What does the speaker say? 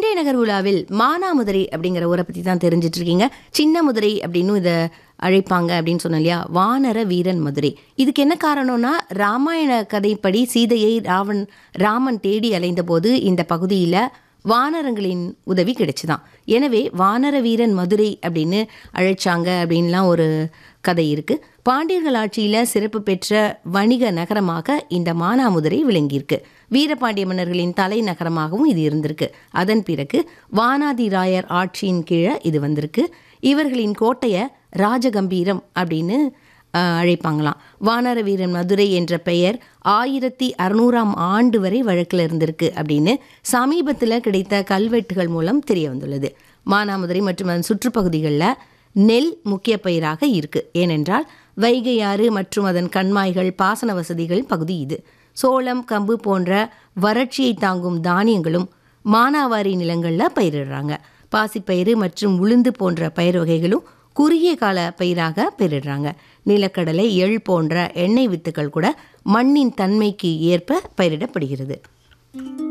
இன்றைய நகர் உலாவில் மானாமதுரை அப்படிங்கிற ஊரை பற்றி தான் தெரிஞ்சிட்டு இருக்கீங்க. சின்ன மதுரை அப்படின்னு இதை அழைப்பாங்க அப்படின்னு சொன்னோம் இல்லையா. வானர வீரன் மதுரை. இதுக்கு என்ன காரணம்னா, ராமாயண கதைப்படி சீதையை ராமன் தேடி அலைந்த போது இந்த பகுதியில் வானரங்களின் உதவி கிடைச்சுதான். எனவே வானர வீரன் மதுரை அப்படின்னு அழைச்சாங்க அப்படின்லாம் ஒரு கதை இருக்குது. பாண்டியர்கள் ஆட்சியில் சிறப்பு பெற்ற வணிக நகரமாக இந்த மானாமதுரை விளங்கியிருக்கு. வீரபாண்டிய மன்னர்களின் தலைநகரமாகவும் இது இருந்திருக்கு. அதன் பிறகு வானாதிராயர் ஆட்சியின் கீழே இது வந்திருக்கு. இவர்களின் கோட்டையை ராஜகம்பீரம் அப்படின்னு அழைப்பாங்களாம். வானர வீரன் மதுரை என்ற பெயர் 1600ஆம் ஆண்டு வரை வழக்கில் இருந்திருக்கு அப்படின்னு சமீபத்தில் கிடைத்த கல்வெட்டுகள் மூலம் தெரிய வந்துள்ளது. மானாமதுரை மற்றும் அதன் சுற்றுப்பகுதிகளில் நெல் முக்கிய பயிராக இருக்கு. ஏனென்றால் வைகை ஆறு மற்றும் அதன் கண்மாய்கள், பாசன வசதிகள் பகுதி இது. சோளம், கம்பு போன்ற வறட்சியை தாங்கும் தானியங்களும் மானாவாரி நிலங்களில் பயிரிடுறாங்க. பாசிப்பயிறு மற்றும் உளுந்து போன்ற பயிர் வகைகளும் குறுகிய கால பயிராக பயிரிடுறாங்க. நிலக்கடலை, எள் போன்ற எண்ணெய் வித்துக்கள் கூட மண்ணின் தன்மைக்கு ஏற்ப பயிரிடப்படுகிறது.